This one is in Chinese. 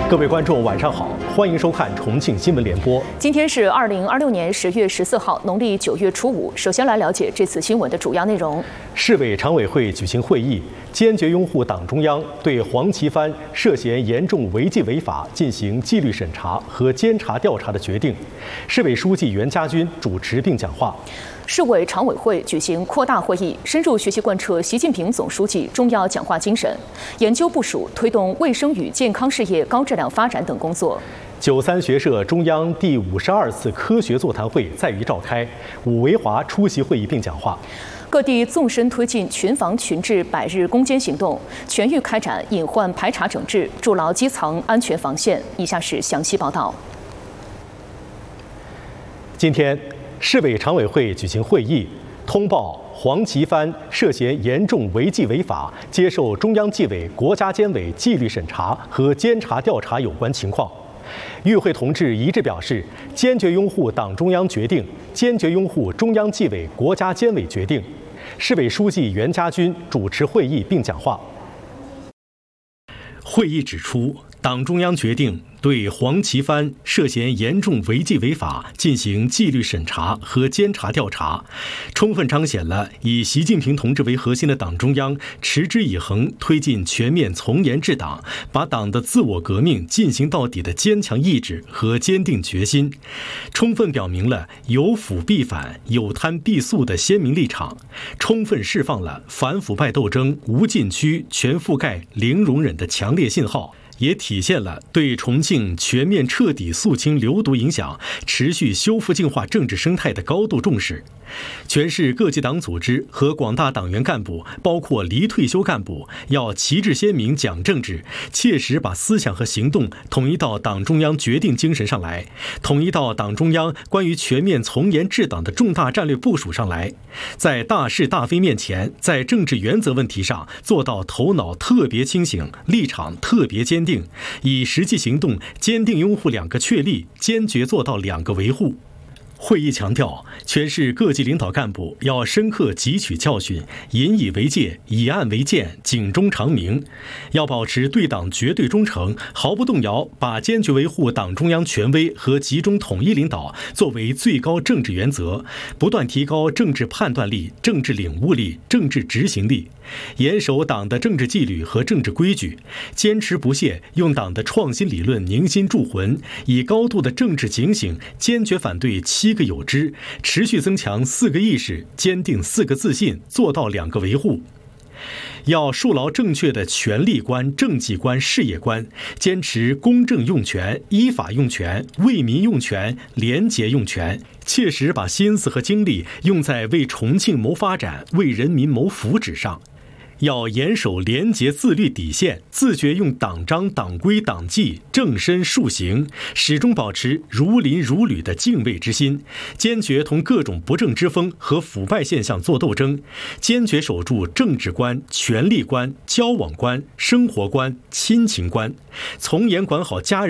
各位观众，晚上好，欢迎收看重庆新闻联播。 今天是2026年10月14号，农历9月初5。首先来了解这次新闻的主要内容。 市委常委会举行会议，坚决拥护党中央对黄奇帆涉嫌严重违纪违法进行纪律审查和监察调查的决定。市委书记袁家军主持并讲话。 市委常委会举行扩大会议，深入学习贯彻习近平总书记重要讲话精神，研究部署推动卫生与健康事业高质量发展等工作。 93学社中央第52次科学座谈会在渝召开，伍维华出席会议并讲话。 各地纵深推进群防群治100日攻坚行动，全域开展隐患排查整治，筑牢基层安全防线。以下是详细报道。 今天，市委常委会举行会议，通报黄奇帆涉嫌严重违纪违法，接受中央纪委国家监委纪律审查和监察调查有关情况。与会同志一致表示，坚决拥护党中央决定，坚决拥护中央纪委国家监委决定。市委书记袁家军主持会议并讲话。会议指出，党中央决定对黄奇帆涉嫌严重违纪违法进行纪律审查和监察调查，充分彰显了以习近平同志为核心的党中央持之以恒推进全面从严治党，把党的自我革命进行到底的坚强意志和坚定决心，充分表明了有腐必反、有贪必肃的鲜明立场，充分释放了反腐败斗争无禁区、全覆盖、零容忍的强烈信号，也体现了对重庆全面彻底肃清流毒影响、持续修复净化政治生态的高度重视。全市各级党组织和广大党员干部，包括离退休干部，要旗帜鲜明讲政治，切实把思想和行动统一到党中央决定精神上来，统一到党中央关于全面从严治党的重大战略部署上来，在大是大非面前，在政治原则问题上做到头脑特别清醒，立场特别坚定，以实际行动坚定拥护2个确立，坚决做到2个维护。会议强调，全市各级领导干部要深刻汲取教训，引以为戒，以案为鉴，警钟长鸣，要保持对党绝对忠诚，毫不动摇把坚决维护党中央权威和集中统一领导作为最高政治原则，不断提高政治判断力、政治领悟力、政治执行力，严守党的政治纪律和政治规矩，坚持不懈用党的创新理论凝心铸魂，以高度的政治警醒坚决反对7个有之，持续增强4个意识，坚定4个自信，做到2个维护。要树牢正确的权力观、政绩观、事业观，坚持公正用权、依法用权、为民用权、廉洁用权，切实把心思和精力用在为重庆谋发展、为人民谋福祉上。要严守廉洁自律底线，自觉用党章、党规、党纪正身树行，始终保持如临如履的敬畏之心，坚决同各种不正之风和腐败现象作斗争，坚决守住政治观、权力观、交往观、生活观、亲情观，从严管好家人